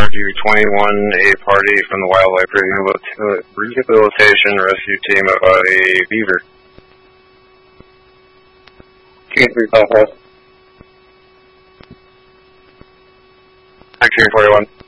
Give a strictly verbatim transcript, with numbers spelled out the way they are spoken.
Fairview twenty-one, a party from the Wildlife Rehabilit Rehabilitation Rescue Team about a beaver. King three Southwest. King forty-one.